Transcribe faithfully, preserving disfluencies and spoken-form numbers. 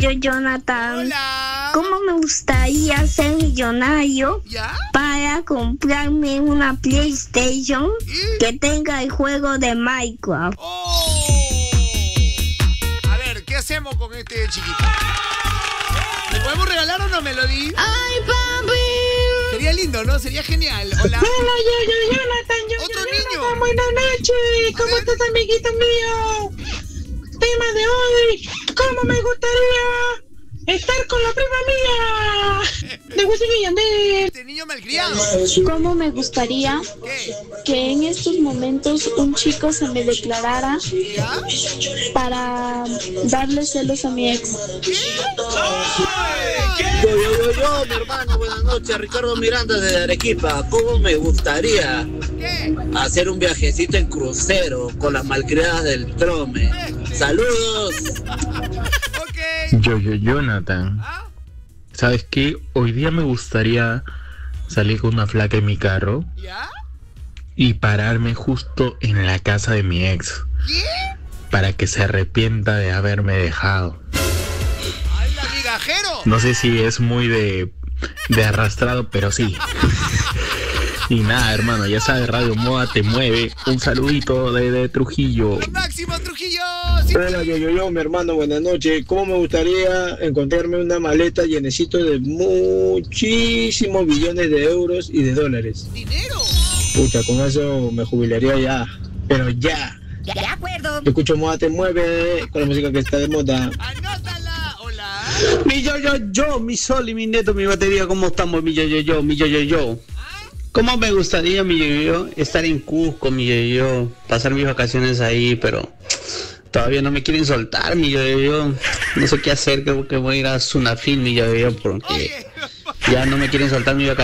yo Jonathan. Hola. ¿Cómo me gustaría ser millonario ¿Ya? para comprarme una PlayStation ¿Y? que tenga el juego de Minecraft? ¡Oh! A ver, ¿qué hacemos con este chiquito? ¿Le podemos regalar una Melody? ¡Ay, papi! Sería lindo, ¿no? Sería genial. Hola. Hola, yo, yo, Jonathan, yo, Otro yo, niño. Jonathan, buenas noches. ¿Cómo estás, amiguito mío? Tema de hoy. ¿Cómo me gustaría estar con la prima mía? De Wisin y Yandel. Este niño malcriado. ¿Cómo me gustaría ¿Qué? que en estos momentos un chico se me declarara ¿Ya? para darle celos a mi ex? Yo, yo, yo, yo, mi hermano, buenas noches, Ricardo Miranda de Arequipa. ¿Cómo me gustaría ¿Qué? hacer un viajecito en crucero con las malcriadas del Trome? ¡Saludos! Ok. Yo, yo, Jonathan. ¿Ah? ¿Sabes qué? Hoy día me gustaría salir con una flaca en mi carro ¿Ya? y pararme justo en la casa de mi ex ¿Qué? para que se arrepienta de haberme dejado. ¡Hala, migajero! No sé si es muy de, de arrastrado, pero sí. Y nada, hermano, ya sabes, Radio Moda te mueve. Un saludito de, de Trujillo. Máximo Trujillo. Sí. Hola, yo, yo, yo, mi hermano, buenas noches. ¿Cómo me gustaría encontrarme una maleta llenecito de muchísimos billones de euros y de dólares? ¿Dinero? Pucha, con eso me jubilaría ya, pero ya. Ya, de acuerdo. Yo escucho Moda te mueve con la música que está de moda. Anótala. Hola. Mi yo, yo, yo, mi sol y mi neto, mi batería, ¿cómo estamos? Mi yo, yo, yo, mi yo, yo, yo. ¿Cómo me gustaría, mi yo, yo, yo, estar en Cusco, mi yo, yo, yo, pasar mis vacaciones ahí, pero todavía no me quieren soltar, mi yo, yo, yo. No sé qué hacer, creo que voy a ir a Sunafil, mi yo, yo, yo, porque Oye. ya no me quieren soltar mi vacaciones.